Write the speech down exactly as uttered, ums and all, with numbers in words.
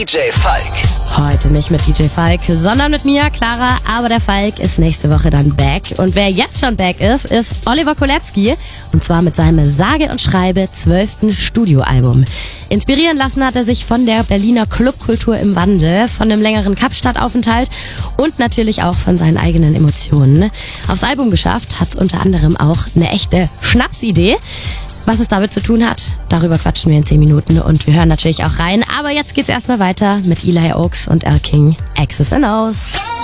D J Falk. Heute nicht mit D J Falk, sondern mit mir, Clara. Aber der Falk ist nächste Woche dann back. Und wer jetzt schon back ist, ist Oliver Kolecki. Und zwar mit seinem sage und schreibe zwölften Studioalbum. Inspirieren lassen hat er sich von der Berliner Clubkultur im Wandel, von einem längeren Kapstadtaufenthalt und natürlich auch von seinen eigenen Emotionen. Aufs Album geschafft hat's unter anderem auch eine echte Schnapsidee. Was es damit zu tun hat, darüber quatschen wir in zehn Minuten und wir hören natürlich auch rein. Aber jetzt geht's erstmal weiter mit Eli Oaks und L King, X's and O's.